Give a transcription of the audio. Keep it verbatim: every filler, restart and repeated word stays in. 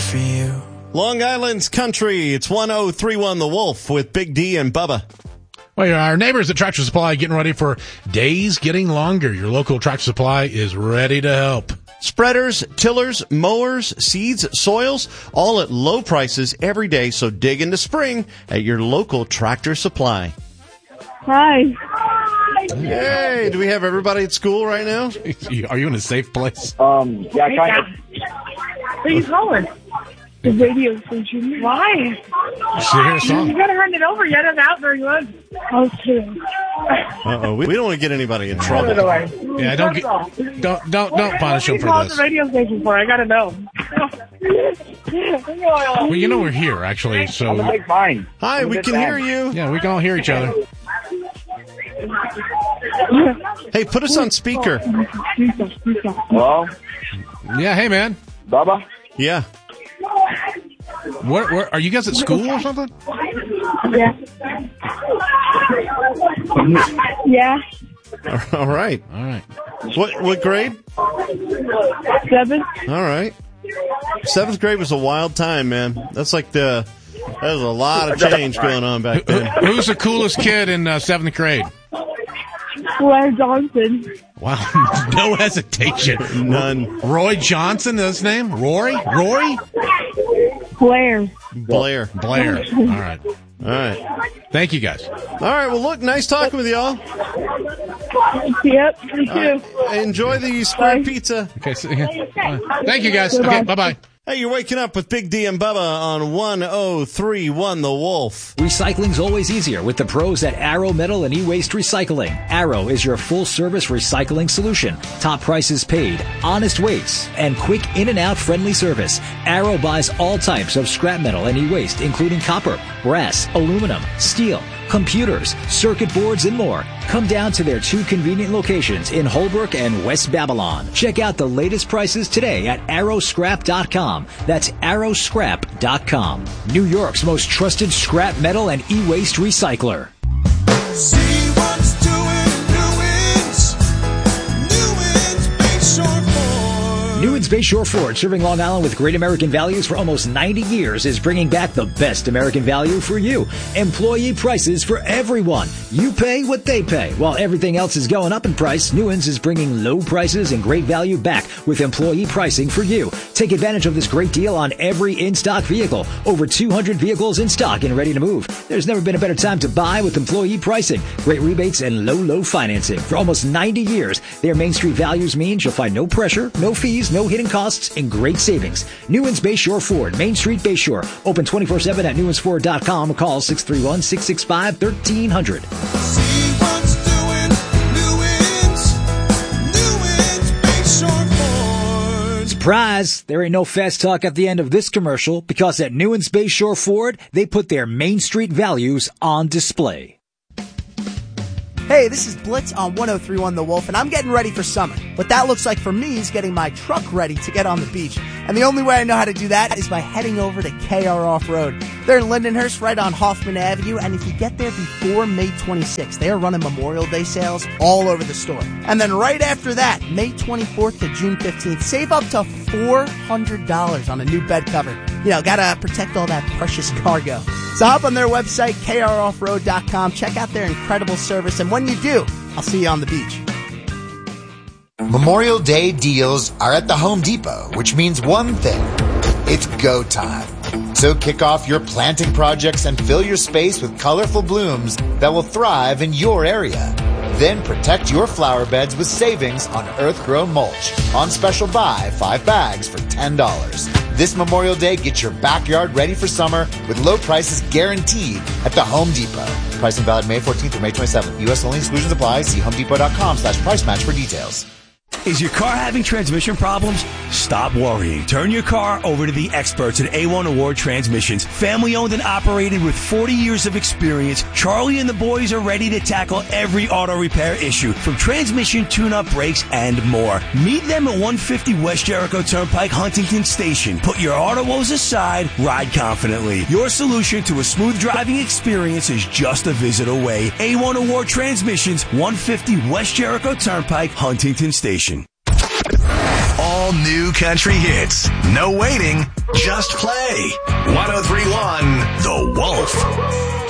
for you. Long Island's Country. It's one oh three one The Wolf with Big D and Bubba. Well, our neighbors at Tractor Supply getting ready for days getting longer. Your local Tractor Supply is ready to help. Spreaders, tillers, mowers, seeds, soils, all at low prices every day. So dig into spring at your local Tractor Supply. Hi. Hey, do we have everybody at school right now? Are you in a safe place? Um, yeah, kind of. Where are you going? The radio station. Why? Should hear a song. You gotta hand it over. You haven't out very good. Okay. Uh-oh, we, we don't want to get anybody in trouble. Yeah, don't get, don't don't don't punish them for What this. the radio station for? I gotta know. Well, you know we're here actually, so I'm gonna take mine. Hi, we can hear you. yeah, we can all hear each other. Hey, put us on speaker. Hello, Yeah, hey man, Bubba. Yeah. what, what are you guys at school or something? Yeah. Yeah. All right. All right. What what grade? Seven. All right. Seventh grade was a wild time, man. That's like the There was a lot of change going on back Who, then. who's the coolest kid in uh, seventh grade? Blair Johnson. Wow, no hesitation. None. Roy Johnson, is his name? Rory? Rory? Blair. Blair. Blair. All right. All right. Thank you, guys. All right. Well, look, nice talking with y'all. Yep, me too. Uh, enjoy the square pizza. Okay. So, yeah. Uh, thank you, guys. Okay. Bye bye. Hey, you're waking up with Big D and Bubba on one oh three one The Wolf. Recycling's always easier with the pros at Arrow Metal and E-Waste Recycling. Arrow is your full-service recycling solution. Top prices paid, honest weights, and quick in-and-out friendly service. Arrow buys all types of scrap metal and e-waste, including copper, brass, aluminum, steel, computers, circuit boards, and more. Come down to their two convenient locations in Holbrook and West Babylon. Check out the latest prices today at arrow scrap dot com. That's arrow scrap dot com. New York's most trusted scrap metal and e-waste recycler. See what's doing Newins. Newins Bayshore Ford. Newins Bayshore Ford, serving Long Island with great American values for almost ninety years, is bringing back the best American value for you. Employee prices for everyone. You pay what they pay. While everything else is going up in price, Newins is bringing low prices and great value back with employee pricing for you. Take advantage of this great deal on every in-stock vehicle. Over two hundred vehicles in stock and ready to move. There's never been a better time to buy with employee pricing. Great rebates and low, low financing. For almost ninety years, their Main Street values means you'll find no pressure, no fees, no hidden costs, and great savings. Newins Bayshore Ford, Main Street Bayshore. Open twenty-four seven at newins ford dot com or call six three one, six six five, one three zero zero. See what's doing Newins. Newins Bayshore Ford. Surprise! There ain't no fast talk at the end of this commercial because at Newins Bayshore Ford, they put their Main Street values on display. Hey, this is Blitz on one oh three one The Wolf, and I'm getting ready for summer. What that looks like for me is getting my truck ready to get on the beach. And the only way I know how to do that is by heading over to K R Off-Road. They're in Lindenhurst, right on Hoffman Avenue, and if you get there before May twenty-sixth, they are running Memorial Day sales all over the store. And then right after that, May twenty-fourth to June fifteenth, save up to four hundred dollars on a new bed cover. You know, gotta protect all that precious cargo. So hop on their website, K R off road dot com, check out their incredible service, and when you do, I'll see you on the beach. Memorial Day deals are at the Home Depot, which means one thing. It's go time. So kick off your planting projects and fill your space with colorful blooms that will thrive in your area. Then protect your flower beds with savings on earth-grown mulch. On special buy, five bags for ten dollars. This Memorial Day, get your backyard ready for summer with low prices guaranteed at the Home Depot. Pricing valid May fourteenth through May twenty-seventh. U S only, exclusions apply. See homedepot dot com slash price match for details. Is your car having transmission problems? Stop worrying. Turn your car over to the experts at A one Award Transmissions. Family owned and operated with forty years of experience, Charlie and the boys are ready to tackle every auto repair issue, from transmission tune-up, brakes, and more. Meet them at one fifty West Jericho Turnpike, Huntington Station. Put your auto woes aside, ride confidently. Your solution to a smooth driving experience is just a visit away. A one Award Transmissions, one fifty West Jericho Turnpike, Huntington Station. All All new country hits. No waiting, just play. one oh three point one The